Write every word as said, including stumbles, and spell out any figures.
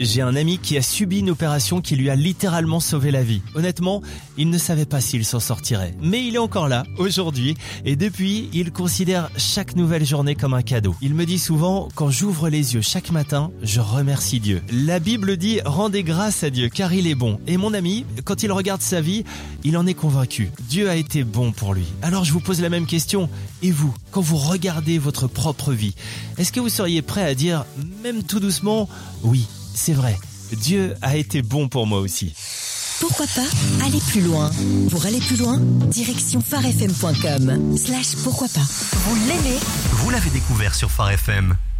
J'ai un ami qui a subi une opération qui lui a littéralement sauvé la vie. Honnêtement, il ne savait pas s'il s'en sortirait. Mais il est encore là, aujourd'hui, et depuis, il considère chaque nouvelle journée comme un cadeau. Il me dit souvent, quand j'ouvre les yeux chaque matin, je remercie Dieu. La Bible dit, rendez grâce à Dieu, car il est bon. Et mon ami, quand il regarde sa vie, il en est convaincu. Dieu a été bon pour lui. Alors je vous pose la même question. Et vous, quand vous regardez votre propre vie, est-ce que vous seriez prêt à dire, même tout doucement, oui, c'est vrai, Dieu a été bon pour moi aussi. Pourquoi pas aller plus loin? Pour aller plus loin, direction phare f m point com slash pourquoi pas. Vous l'aimez? Vous l'avez découvert sur Phare F M.